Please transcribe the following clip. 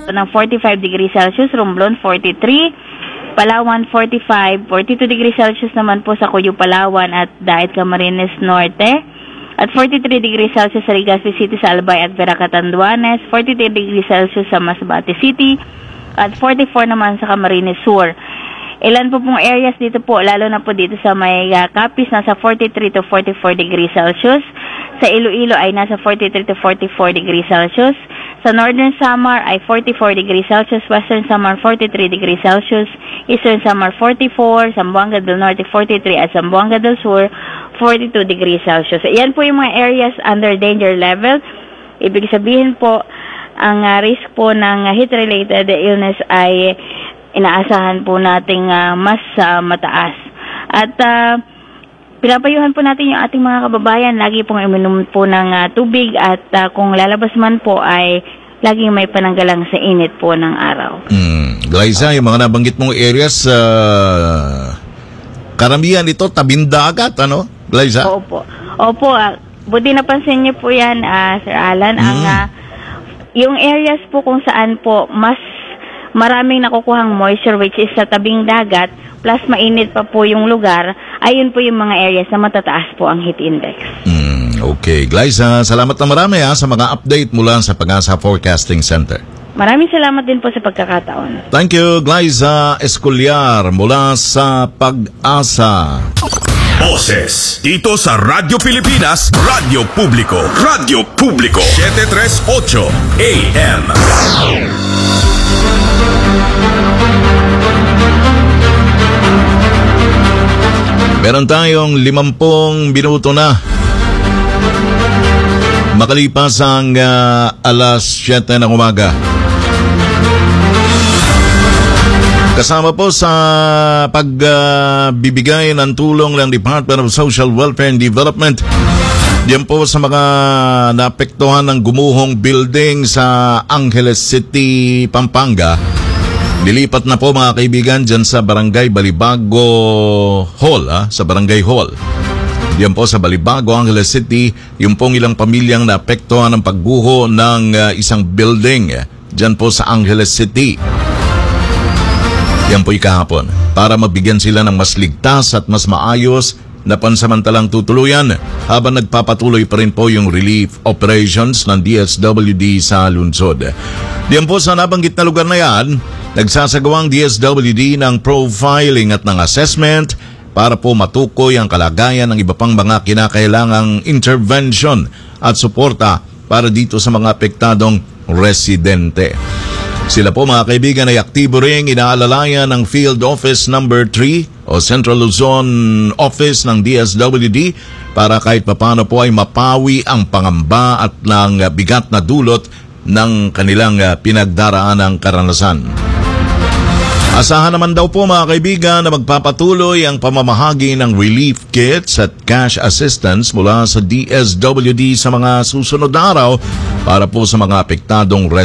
ng 45 degrees Celsius, Romblon 43, Palawan 45, 42 degrees Celsius naman po sa Cuyo, Palawan at Daet, Camarines Norte, at 43 degrees Celsius sa Legazpi City, sa Albay at Vera, Catanduanes, 43 degrees Celsius sa Masbate City, at 44 naman sa Camarines Sur. Ilan po pong areas dito po, lalo na po dito sa may Capiz, nasa 43 to 44 degrees Celsius. Sa Iloilo ay nasa 43 to 44 degrees Celsius. Sa Northern Samar ay 44 degrees Celsius, Western Samar 43 degrees Celsius, Eastern Samar 44, Zamboanga del Norte 43 at Zamboanga del Sur 42 degrees Celsius. Iyan po yung mga areas under danger level. Ibig sabihin po, ang risk po ng heat-related illness ay inaasahan po nating mas mataas. At pinapayuhan po natin yung ating mga kababayan, lagi pong uminom po ng tubig at kung lalabas man po ay laging may pananggalang sa init po ng araw. Glyza, yung mga nabanggit mong areas, karamihan ito tabing dagat, ano, Glyza? Opo. Buti napansin niyo po yan, Sir Alan, yung areas po kung saan po mas maraming nakukuhang moisture, which is sa tabing dagat, plus mainit pa po yung lugar, ayun po yung mga areas na matataas po ang heat index. Okay. Glyza, salamat na marami sa mga update mula sa Pag-asa Forecasting Center. Maraming salamat din po sa pagkakataon. Thank you, Glyza Escolyar mula sa Pag-asa. Boses dito sa Radyo Pilipinas, Radyo Publiko, Radyo Publiko 738 AM. Meron tayong 50 minuto na makalipas ang alas 7 ng umaga. Kasama po sa pagbibigay ng tulong ng Department of Social Welfare and Development diyan po sa mga naapektuhan ng gumuhong building sa Angeles City, Pampanga. Nilipat na po mga kaibigan dyan sa Barangay Balibago Hall, sa Barangay Hall. Diyan po sa Balibago, Angeles City, yung pong ilang pamilyang naapektuhan ng pagguho ng isang building dyan po sa Angeles City. Yan po'y kahapon para mabigyan sila ng mas ligtas at mas maayos na pansamantalang tutuluyan habang nagpapatuloy pa rin po yung relief operations ng DSWD sa lungsod. Diyan po sa nabanggit na lugar na yan, nagsasagawang DSWD ng profiling at ng assessment para po matukoy ang kalagayan ng iba pang mga kinakailangang intervention at suporta para dito sa mga apektadong residente. Sila po mga kaibigan ay aktibo ring inaalalayan ng Field Office Number 3 o Central Luzon Office ng DSWD para kahit papano po ay mapawi ang pangamba at ng bigat na dulot ng kanilang pinagdaraanang karanasan. Asahan naman daw po mga kaibigan na magpapatuloy ang pamamahagi ng relief kits at cash assistance mula sa DSWD sa mga susunod na araw para po sa mga apektadong